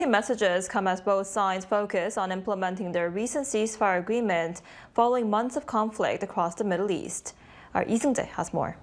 Messages come as both sides focus on implementing their recent ceasefire agreement following months of conflict across the Middle East. Our Lee Seung-jae has more.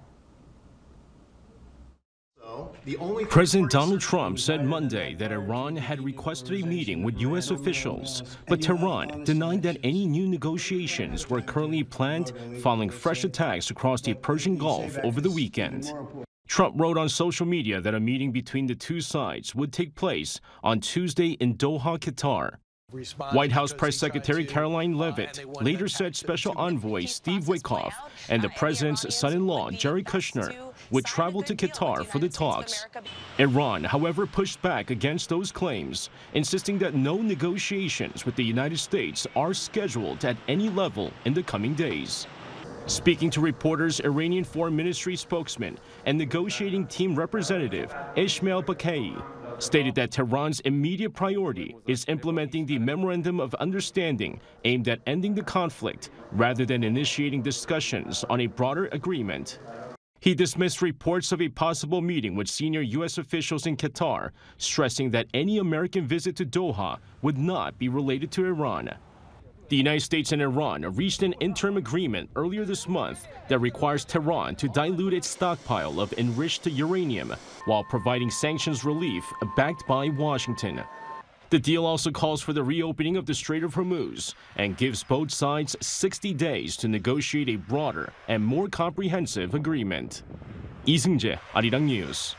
President Donald Trump said Monday that Iran had requested a meeting with U.S. officials, but Tehran denied that any new negotiations were currently planned following fresh attacks across the Persian Gulf over the weekend. Trump wrote on social media that a meeting between the two sides would take place on Tuesday in Doha, Qatar. White House Press Secretary Caroline Leavitt later said Special Envoy Steve Witkoff and the president's son-in-law Jared Kushner would travel to Qatar for the talks. Iran, however, pushed back against those claims, insisting that no negotiations with the United States are scheduled at any level in the coming days. Speaking to reporters, Iranian Foreign Ministry spokesman and negotiating team representative Ismail Bakai stated that Tehran's immediate priority is implementing the Memorandum of Understanding aimed at ending the conflict rather than initiating discussions on a broader agreement. He dismissed reports of a possible meeting with senior U.S. officials in Qatar, stressing that any American visit to Doha would not be related to Iran. The United States and Iran reached an interim agreement earlier this month that requires Tehran to dilute its stockpile of enriched uranium while providing sanctions relief backed by Washington. The deal also calls for the reopening of the Strait of Hormuz and gives both sides 60 days to negotiate a broader and more comprehensive agreement. Lee Seung-jae, Arirang News.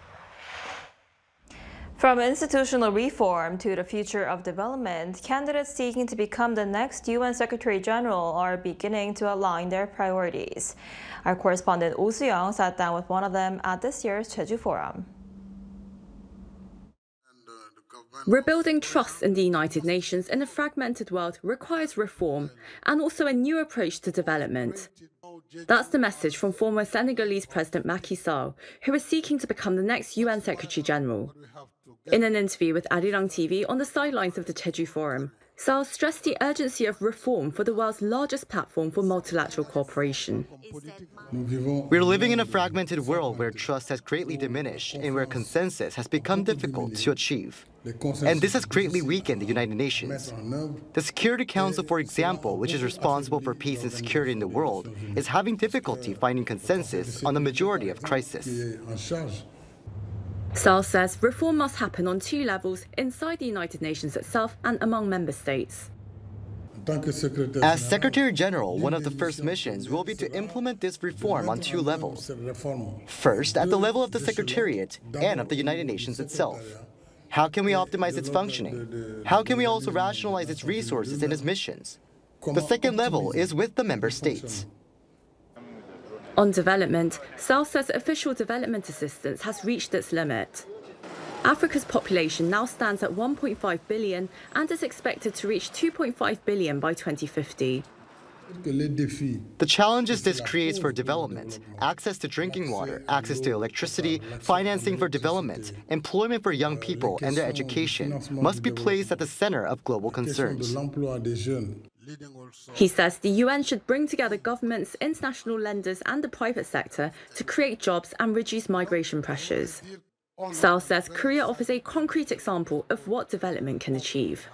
From institutional reform to the future of development, candidates seeking to become the next UN Secretary General are beginning to align their priorities. Our correspondent Oh Soo-young sat down with one of them at this year's Jeju Forum. Rebuilding trust in the United Nations in a fragmented world requires reform and also a new approach to development. That's the message from former Senegalese President Macky Sall, who is seeking to become the next UN Secretary General. In an interview with Arirang TV on the sidelines of the Jeju Forum, Sall stressed the urgency of reform for the world's largest platform for multilateral cooperation. We're living in a fragmented world where trust has greatly diminished and where consensus has become difficult to achieve. And this has greatly weakened the United Nations. The Security Council, for example, which is responsible for peace and security in the world, is having difficulty finding consensus on the majority of crises. Sall says reform must happen on two levels, inside the United Nations itself and among member states. As Secretary General, one of the first missions will be to implement this reform on two levels. First, at the level of the Secretariat and of the United Nations itself. How can we optimize its functioning? How can we also rationalize its resources and its missions? The second level is with the member states. On development, Sall says official development assistance has reached its limit. Africa's population now stands at 1.5 billion and is expected to reach 2.5 billion by 2050. The challenges this creates for development, access to drinking water, access to electricity, financing for development, employment for young people and their education must be placed at the center of global concerns. He says the UN should bring together governments, international lenders and the private sector to create jobs and reduce migration pressures. Sall says Korea offers a concrete example of what development can achieve.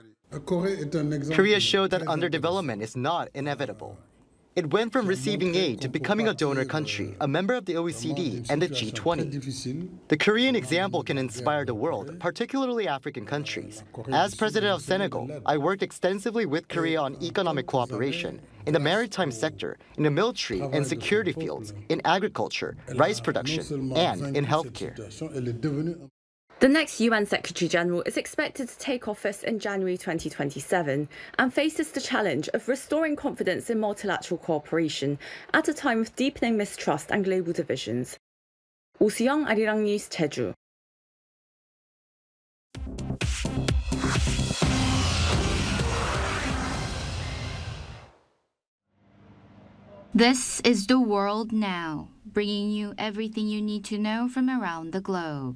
Korea showed that underdevelopment is not inevitable. It went from receiving aid to becoming a donor country, a member of the OECD and the G20. The Korean example can inspire the world, particularly African countries. As president of Senegal, I worked extensively with Korea on economic cooperation, in the maritime sector, in the military and security fields, in agriculture, rice production, and in healthcare. The next UN Secretary General is expected to take office in January 2027 and faces the challenge of restoring confidence in multilateral cooperation at a time of deepening mistrust and global divisions. Oh Soo-young, Arirang News, Jeju. This is The World Now, bringing you everything you need to know from around the globe.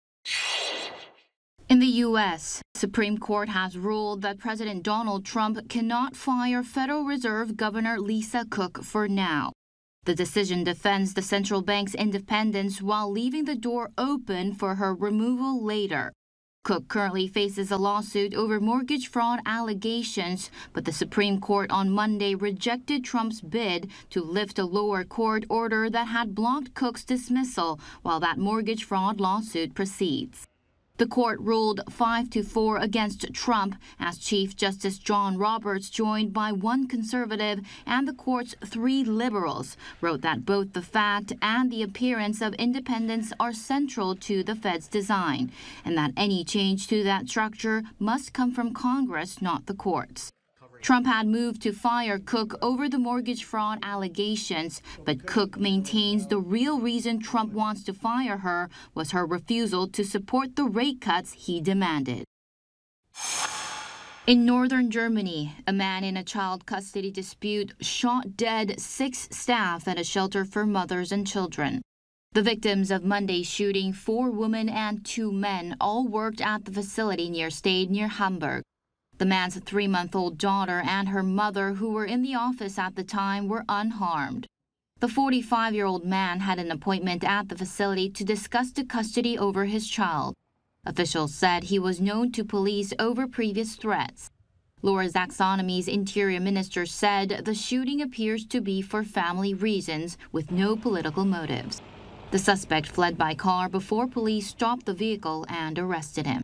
In the U.S., Supreme Court has ruled that President Donald Trump cannot fire Federal Reserve Governor Lisa Cook for now. The decision defends the central bank's independence while leaving the door open for her removal later. Cook currently faces a lawsuit over mortgage fraud allegations, but the Supreme Court on Monday rejected Trump's bid to lift a lower court order that had blocked Cook's dismissal while that mortgage fraud lawsuit proceeds. The court ruled 5-4 against Trump as Chief Justice John Roberts, joined by one conservative and the court's 3 liberals, wrote that both the fact and the appearance of independence are central to the Fed's design, and that any change to that structure must come from Congress, not the courts. Trump had moved to fire Cook over the mortgage fraud allegations, but Cook maintains the real reason Trump wants to fire her was her refusal to support the rate cuts he demanded. In northern Germany, a man in a child custody dispute shot dead 6 staff at a shelter for mothers and children. The victims of Monday's shooting, 4 women and 2 men, all worked at the facility near Hamburg. The man's 3-month-old daughter and her mother, who were in the office at the time, were unharmed. The 45-year-old man had an appointment at the facility to discuss the custody over his child. Officials said he was known to police over previous threats. Laura Zaxonomy's interior minister said the shooting appears to be for family reasons with no political motives. The suspect fled by car before police stopped the vehicle and arrested him.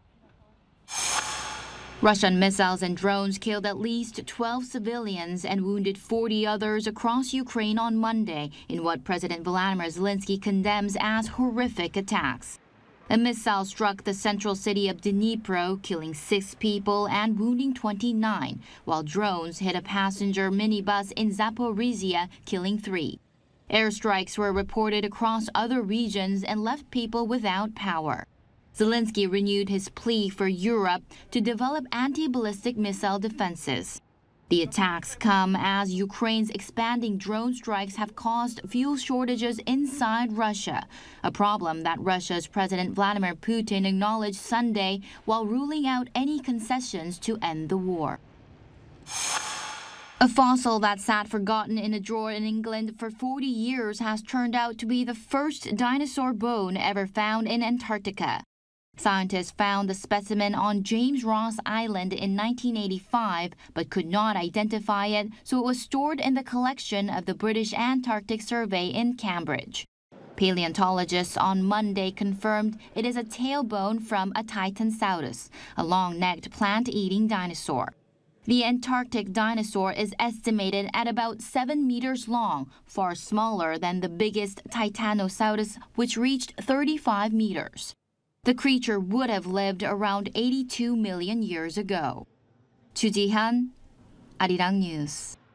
Russian missiles and drones killed at least 12 civilians and wounded 40 others across Ukraine on Monday in what President Volodymyr Zelensky condemns as horrific attacks. A missile struck the central city of Dnipro, killing 6 people and wounding 29, while drones hit a passenger minibus in Zaporizhia, killing 3. Airstrikes were reported across other regions and left people without power. Zelensky renewed his plea for Europe to develop anti-ballistic missile defenses. The attacks come as Ukraine's expanding drone strikes have caused fuel shortages inside Russia, a problem that Russia's President Vladimir Putin acknowledged Sunday while ruling out any concessions to end the war. A fossil that sat forgotten in a drawer in England for 40 years has turned out to be the first dinosaur bone ever found in Antarctica. Scientists found the specimen on James Ross Island in 1985 but could not identify it, so it was stored in the collection of the British Antarctic Survey in Cambridge. Paleontologists on Monday confirmed it is a tailbone from a Titansaurus, a long-necked plant-eating dinosaur. The Antarctic dinosaur is estimated at about 7 meters long, far smaller than the biggest Titanosaurus, which reached 35 meters. The creature would have lived around 82 million years ago. Chu Ji-hyun, Arirang News.